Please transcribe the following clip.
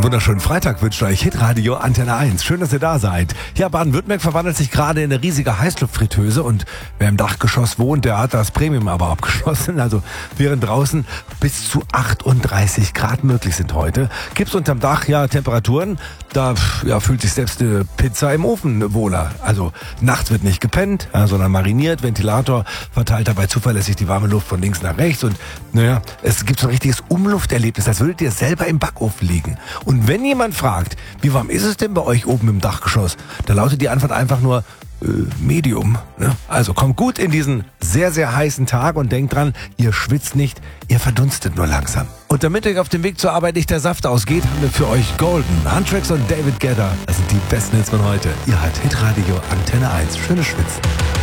wunderschönen Freitag wünscht euch Hitradio Antenne 1. Schön, dass ihr da seid. Ja, Baden-Württemberg verwandelt sich gerade in eine riesige Heißluftfritteuse und wer im Dachgeschoss wohnt, der hat das Premium aber abgeschlossen. Also während draußen bis zu 38 Grad möglich sind heute, gibt's unterm Dach ja Temperaturen, da fühlt sich selbst eine Pizza im Ofen wohler. Also nachts wird nicht gepennt, sondern mariniert. Ventilator verteilt dabei zuverlässig die warme Luft von links nach rechts und es gibt so ein richtiges Umlufterlebnis, als würdet ihr selber im Backofen liegen. Und wenn jemand fragt, wie warm ist es denn bei euch oben im Dachgeschoss, da lautet die Antwort einfach nur Medium. Ne? Also kommt gut in diesen sehr, sehr heißen Tag und denkt dran, ihr schwitzt nicht, ihr verdunstet nur langsam. Und damit euch auf dem Weg zur Arbeit nicht der Saft ausgeht, haben wir für euch Golden, Huntrix und David Guetta. Das sind die besten Hits von heute. Ihr hört Hitradio Antenne 1. Schönes Schwitzen.